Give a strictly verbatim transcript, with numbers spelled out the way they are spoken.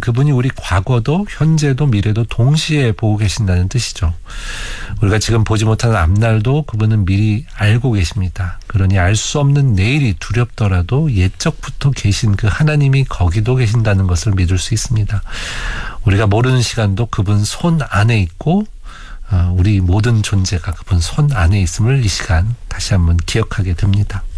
그분이 우리 과거도 현재도 미래도 동시에 보고 계신다는 뜻이죠. 우리가 지금 보지 못하는 앞날도 그분은 미리 알고 계십니다. 그러니 알 수 없는 내일이 두렵더라도 옛적부터 계신 그 하나님이 거기도 계신다는 것을 믿을 수 있습니다. 우리가 모르는 시간도 그분 손 안에 있고 우리 모든 존재가 그분 손 안에 있음을 이 시간 다시 한번 기억하게 됩니다.